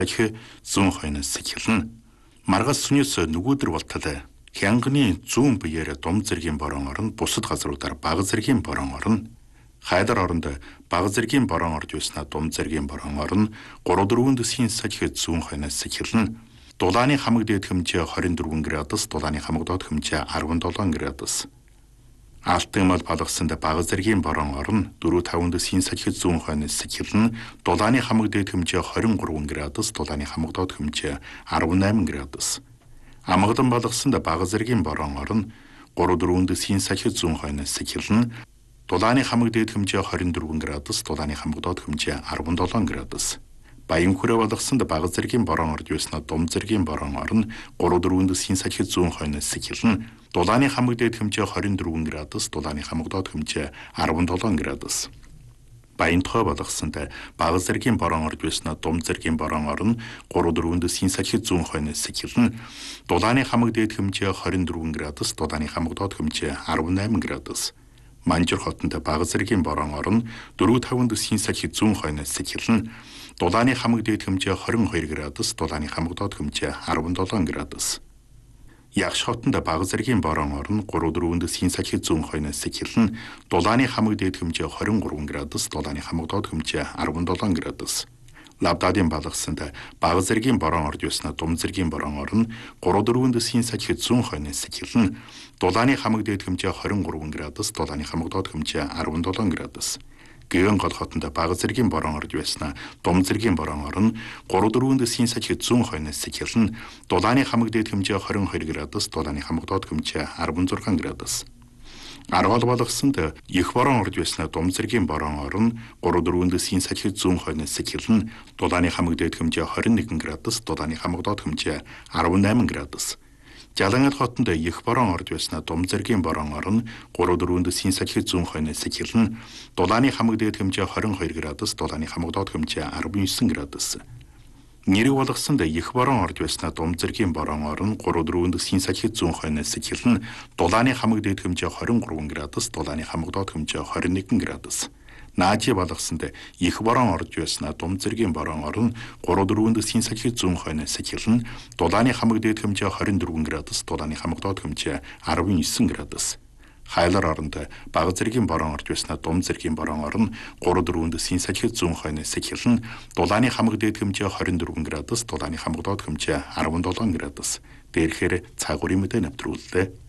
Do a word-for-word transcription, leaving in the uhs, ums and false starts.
Ажих зүүн хойноос эхэлнэ. Маргас сүнээс нөгөөдөр болтол хянганы зүүн биеэр дум зэргийн борон орно, бусад газруудаар бага зэргийн борон орно. Хайдар оронд бага зэргийн борон орж байснаа дум зэргийн борон орно. гурав дөрвөн дэсхийн сажих зүүн хойноос эхэлнэ. Дулааны хамаг дээд хэмжээ двадцать четыре градус, дулааны хамаг доод хэмжээ десять seven градус. Алтан мал балгасанд бага зэргийн борон орно. дөрвөн таван дэсхийн сажих зүүн хойноос эхэлнэ. Дулааны хамаг дээд хэмжээ двадцать three градус, дулааны хамаг доод хэмжээ eighteen градус. Амгадан балгасанд бага зэргийн борон орно. гурав дөрвөн дэсхийн сажих зүүн хойноос эхэлнэ. Дулааны хамаг дээд хэмжээ двадцать four градус, дулааны хамаг доод хэмжээ seventeen градус. Баян хүрээ балгасанд бага зэргийн борон орж байснаа дум зэргийн борон орно. гурав дөрвөн дэсхийн сажих зүүн хойноос эхэлнэ. Дулааны хамаг дээд хэмжээ двадцать four градус, дулааны хамаг доод хэмжээ seventeen градус. Баян тухай балгасанд бага зэргийн борон орж байснаа дум зэргийн борон орно. гурав дөрвөн дэсхийн сажих зүүн хойноос эхэлнэ. Дулааны хамаг дээд хэмжээ двадцать four градус, дулааны хамаг доод хэмжээ eighteen градус. Манжир хотонд бага зэргийн борон орно. дөрвөн таван дэсхийн сажих зүүн хойноос эхэлнэ. Дулааны хамаг дээд хэмжээ twenty-two градус, дулааны хамаг доод хэмжээ seventeen градус. Ягш хотонд бага зэргийн борон орно. гурав дөрвөн дэсхийн сажих зүүн хойноос эхэлнэ. Дулааны хамаг дээд хэмжээ twenty-three градус, дулааны хамаг доод хэмжээ seventeen градус. Лавдадын балгасанд бага зэргийн борон орж байснаа дум зэргийн борон орно. гурав дөрвөн дэсхийн сажих зүүн хойноос эхэлнэ. Дулааны хамаг дээд хэмжээ twenty-three градус, дулааны хамаг доод хэмжээ seventeen градус. Гэгэн гол хотонд бага зэргийн борон орж байснаа дум зэргийн борон орно. гурав дөрвөн дэсхийн сажих зүүн хойноос эхэлнэ. Дулааны хамаг дээд хэмжээ twenty-two градус, дулааны хамаг доод хэмжээ sixteen градус. Аргол балгасанд их борон орж байснаа дум зэргийн борон орно. гурав дөрвөн дэсхийн сажих зүүн хойноос эхэлнэ. Дулааны хамаг дээд хэмжээ twenty-one градус, дулааны хамаг доод хэмжээ eighteen градус. Жалангал хотонд их борон орж байснаа дум зэргийн борон орно. гурав дөрвөн дэсхийн сажих зүүн хойноос эхэлнэ. Дулааны хамаг дээд хэмжээ twenty-two градус, дулааны хамаг доод хэмжээ nineteen градус. Нэрэг болгосонд их борон орж байснаа дум зэргийн борон орно. гурав дөрвөн дэсхийн сажих зүүн хойноос эхэлнэ. Дулааны хамаг дээд хэмжээ twenty-three градус, дулааны хамаг доод хэмжээ twenty-one градус. Наажи балгасанд их борон орж байснаа дум зэргийн борон орно. гурав дөрвөн дэсхийн сажих зүүн хойноос эхэлнэ. Дулааны хамаг дээд хэмжээ twenty-four градус, дулааны хамаг доод хэмжээ nineteen градус. Хайлар оронд бага зэргийн борон орж байснаа дум зэргийн борон орно. гурав дөрвөн дэсхийн сажих зүүн хойноос эхэлнэ. Дулааны хамаг дээд хэмжээ twenty-four градус, дулааны хамаг доод хэмжээ seventeen градус. Дээрхээр цагуурын мэдээ навтрууллаа.